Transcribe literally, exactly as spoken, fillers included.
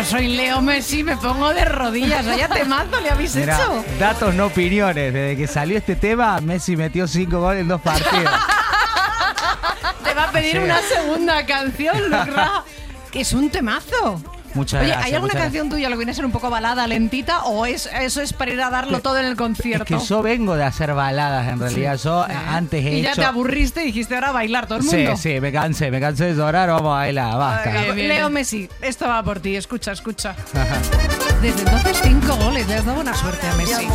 yo soy Leo Messi, me pongo de rodillas. Vaya temazo le habéis Mirá, hecho. datos no opiniones. Desde que salió este tema, Messi metió cinco goles en dos partidos. Te va a pedir Sí. una segunda canción, Lucra. Que es un temazo. Muchas Oye, gracias. ¿hay alguna muchas canción tuya lo que viene a ser un poco balada, lentita? ¿O es eso es para ir a darlo todo en el concierto? Es que yo vengo de hacer baladas, en realidad. Yo Sí. antes he Y hecho... ya te aburriste y dijiste ahora a bailar todo el Sí, mundo. sí, me cansé, me cansé de llorar, vamos a bailar, basta. Ay, Leo Messi, esto va por ti, escucha, escucha. Desde entonces cinco goles, le has dado buena suerte a Messi.